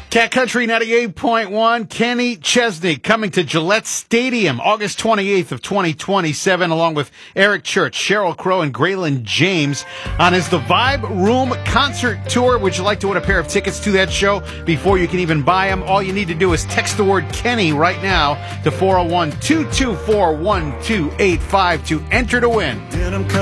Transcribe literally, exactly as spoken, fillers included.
Cat Country ninety-eight point one, Kenny Chesney coming to Gillette Stadium August twenty-eighth of twenty twenty-seven, along with Eric Church, Sheryl Crow, and Graylin James on his The Vibe Room concert tour. Would you like to win a pair of tickets to that show before you can even buy them? All you need to do is text the word Kenny right now to four oh one, two two four, one two eight five to enter to win.